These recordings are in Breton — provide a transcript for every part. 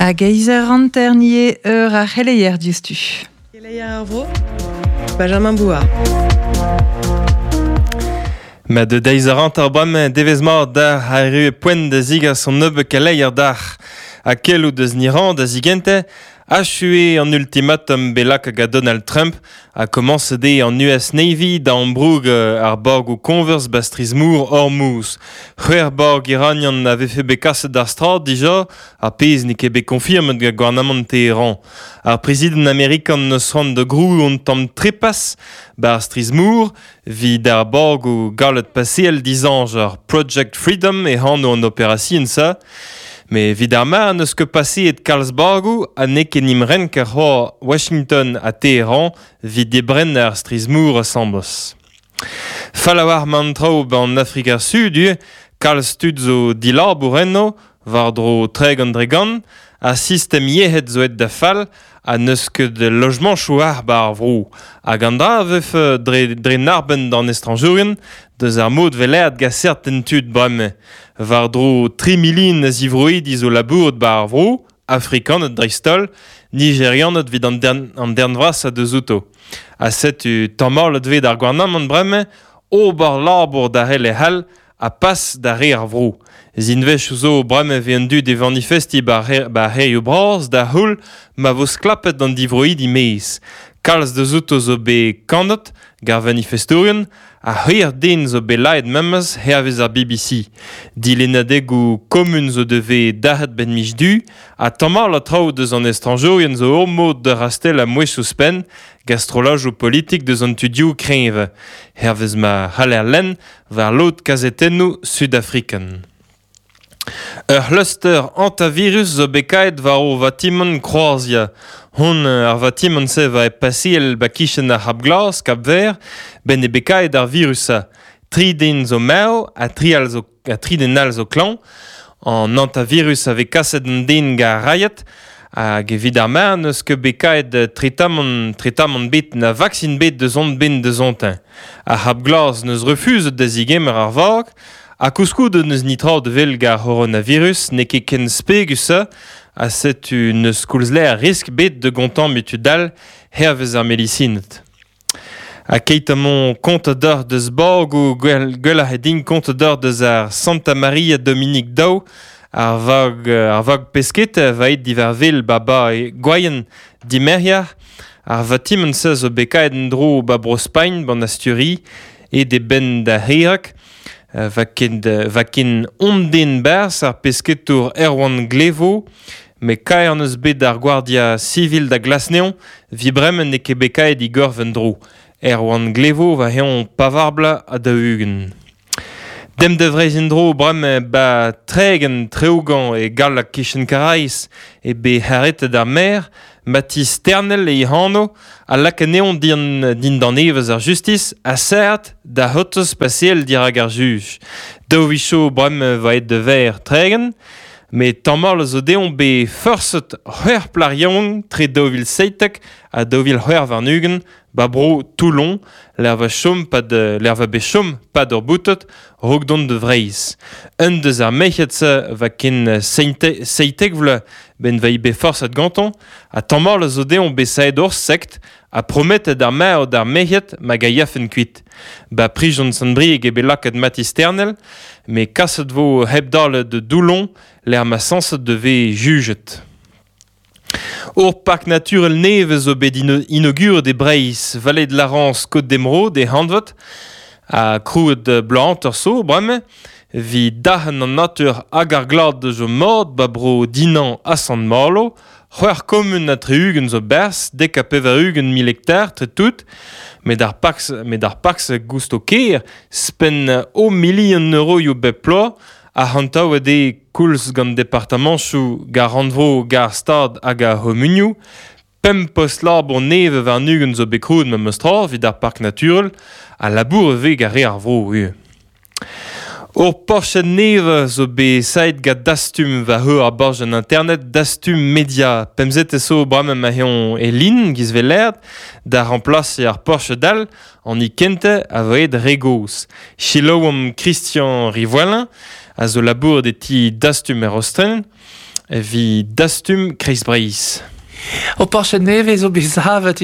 A geizer anternier a c'heleier diustu. C'heleier ar vro, Benjamin Bouard. Ma de deizer anter bram devezmar da a poent da zig a son neube kaleier dar. A kel ou deus niran da zigente, a chue en ultimatum belak hag a Donald Trump a commencé en US Navy da Hamburg ar borg ou Converse bastrizmour Hormuz. C'hwer borg iranian a vefe bekas d'ar strad dija, a pez ne ket be confirmet ga gouvernement Teheran. Ar prezident amerikan neus ran de grou on tam trepas bar strizmour, vi d'ar borg ou galet pasel dizanj ar Project Freedom e han o an operasien sa. Mais vidar neus ket pase et Karlsborgou a ne ket nimren ker c'hoar Washington a Teheran vid debrenn ar strizmour asambos. Falawar mantraoù en Afrika Sud, Karl stud zo dilar bourenno, war dro treg an dregan, a system yehet zo et da fall, a neus ket de lojement chouar bar vrou. A gandra veuf dre narben d'an estranjourien, deus ar mod velert ga certentud breme. Var dro 3 milin zivroid izo labourd bar vrou, afrikan et dristol, nigerian et vid an dernvras a deus outo. A set tammar let ved ar gouarnamant breme, o bar larbour da hel e hal, a pas da re ar vrou. Zinvech zo breme ven dud e manifesti ba re o braz da houl ma vos klapet an divroid i meiz. Kalz de zouto zo be kanot, gar manifestorien, a c'hwir den zo be laet memes hervez ar BBC. Dilenadeg ou komun zo deve dahet ben mich du, a tammar la traoù deus an estranjourien zo ormod de rastel a mouech souspen, gastroloj ou politik deus an tudioù kreve. Hervez ma haler len var lot kazetennou sud-afrikan. Ur luster antivirus zo bekaet war o vatimon kroazia. Hon ar vatimon se va e pasiel bakichen ar hab-glas, Cap-Vert, ben e bekaet ar virusa. 3 den zo meo, a 3 den al zo klan. An antivirus ave kaset an den ga raiet, hag evit ar mer neus ket bekaet tretamon bet na vaksin bet de zont ben de zontin. Ar hab-glas neus refuzet da zigemer ar vag, a kouskou de neus nitra de vel gar coronavirus, ne ket ken spegusa, a set neus koulzle a risk bet de gontan mutudal hervez ar melisinet. A keitamon kont d'or deus borg ou gwell a hedin kont d'or deus ar Santa Maria Dominique Dau, ar vag pesket va et diver vel baba e gwaien dimeriar, ar vatimon se zo bekaet en dro ba brospain ban Asturie e de ben da heirak, va ken omden bers ar pesketour Erwan Glevo, me kaer neus bet ar Guardia Civil da Glasneon, vi bremen ne ket bekaet igor vendro. Erwan Glevo va heon pavarbla a da ugen. Dem de vrez indro breme ba tregen treougan e gal a kichen karaiz e be herret d'ar mer, Mathis Ternel e hano a lak neon din dan evez ar justice a cert da hotos pasiel dirag ar juj. Daou vicho breme va et de ver tregen, me tammar zo deon be forset c'hwer plarion tre daouvil seitek a daouvil c'hwer varnugen, ba bro Toulon, l'er va be chom pad ur boutot, rog don de vreiz. Un deus ar mechetze va ken seitek vle ben va be forset ganton, a tammar zo deon be saed ur sekt, a prometet ar mer o d'ar mechet ma ga yafen kuit. Ba prijon sanbrieg e be laket Mathis Ternel, me kaset vo hebdale de Doulon, l'er ma sanset devez juget. Ur parc naturel nevez zo bet inaugure de Breis, Vallée de l'Arance, Côte d'Emeraude e Handvot, a krouet blant ur so, breme, vi dahen an natur hag ar glad de zo mod, ba bro dinan a San Marlo, c'hwer komun a treugen zo bers, dek a pevarugen 1000 hektar, tre tout, met d'ar parks gousto ker, spen o million euro yo bet ploa, a hantaou ede koulz gant departament chou gar randvro gar stad hag a homunioù, pem post labor neve var nugen zo bekroud me meustra vid ar park naturel, a labour ve gare ar vro. Ur porchet neve zo be saet ga dastum va heu ar barj an internet dastum media. Pemzet eso brame ma heon e lin giz velerd da remplace ar porchet dal an i kente a voed regos. Chiloom Christian Rivoilin a zo labour de ti dastum er ostren vi dastum Chris Breis. O Porcheneve zo bezavet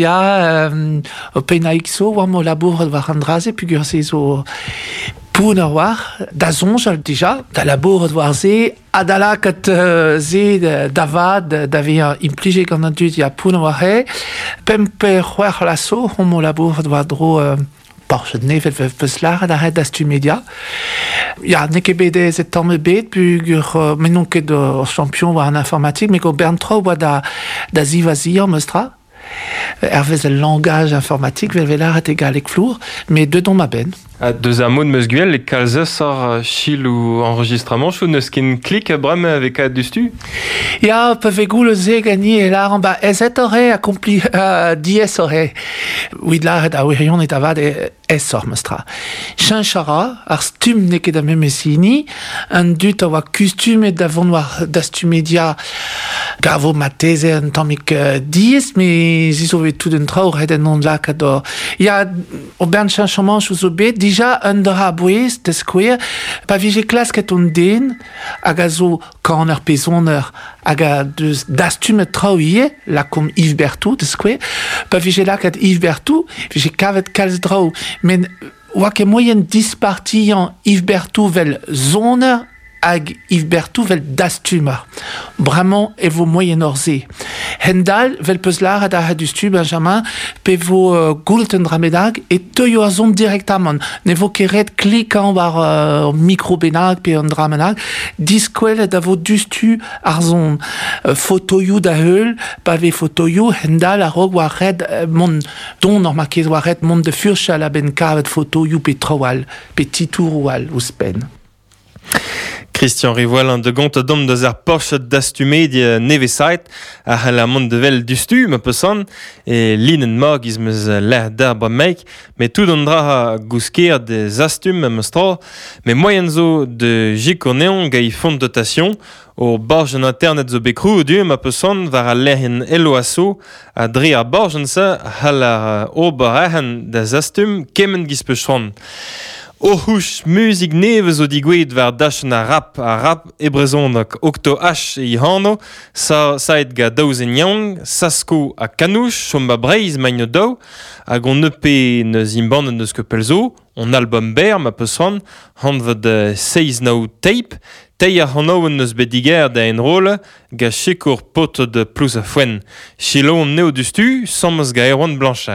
o penaixo war mo labouret war an draze pugur se zo pouner war da zonjal déjà da labouret war ze adalakat ze davad davia implije gant an dud pouner war he pempe c'hwer lasso o mo labouret war dro Porcheneve peus lara da dastu media. Ja, ne ket bet zet tamme bet, pugur, men non ket champion war an informatik, mais ko bern tro war da zivazir meustra. Vez el langage informatique, vel velaret egalek flour, mais dedans ma ben. Deus ar mod meus gwell, e kalzeus ar chil ou enregistrement, chou neus ken klik brem avec a dustu? Ja, peuvent goul ze gagni e lar ba ezet ore accompli dies ore. Oui, laret a oerion et avad es or meustra. Chanchara, ar stum ne ket a memesini, an dut a oa kustumet da vont war dastu media gavo mateze an tammik dies, mais zizo vet tout d'un traour hed en non lakat o. Ja, o bern chanchement chou zo bet, déjà un dra bouez de square pa vije klas ket on den hag a zo kan ur pezoner hag a deus dastumet traoie la kom Yves Berthoud de square pa vije la ket Yves Berthoud vije kavet kalz drao men oa ket moyen dispartian Yves Berthoud vel zoner hag Yves Berthoud vel dastumer. Bramañ e vo moyen orze. Hendal vel peus lara da hadustu Benjamin pe vo goulten dramedag e teuio a zon direktamant. Ne vo keret klikan war microbenag pe an dramenag diskwel da vo dustu ar zon fotoioù da heul pa ve fotoioù Hendal a rog war red mont don nor market war red mont de furchal a ben kavet fotoioù pe troal pe titour oual ou spen. Christian Rivoil an de gont dom deus ar Porsche dastumedie nevesait a la mont de vel dustu ma pesan e linen mag iz meus l'air d'arbre meik mais tout an dra gouskeer des astum meus tra mais moyen zo de jikorneon gai fond dotation o bargen internet zo bekrou du ma pesan var a lehen eloasso a dre ar bargen sa hal ar ober des astum kemen gispechron. O houch musik neve zo digouet war dachen a rap e brezonak octo H e hano sa saet ga daouzen yaong sasko a kanouch chom ba breiz maino daou hag on EP neus imbanen neus kepelzo on album ber ma peusran han vet seiz now tape tei a hanaouen neus bediger da en role ga chekour pot de plus a fwen chilo on neo dustu sammeus ga eron blanchar.